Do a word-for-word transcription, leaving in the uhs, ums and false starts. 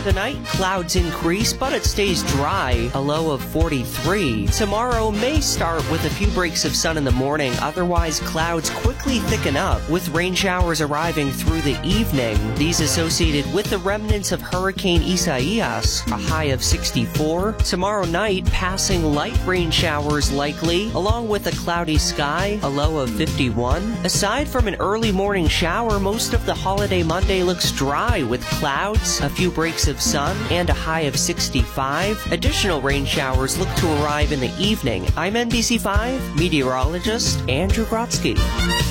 night, clouds increase, but it stays dry, a low of forty-three. Tomorrow may start with a few breaks of sun in the morning, otherwise clouds quickly thicken up, with rain showers arriving through the evening. These associated with the remnants of Hurricane Isaias, a high of sixty-four. Tomorrow night, passing light rain showers likely, along with a cloudy sky, a low of fifty-one. Aside from an early morning shower, most of the holiday Monday looks dry with clouds, a few breaks of sun, and a high of sixty-five. Additional rain showers look to arrive in the evening. I'm N B C five meteorologist Andrew Grotsky.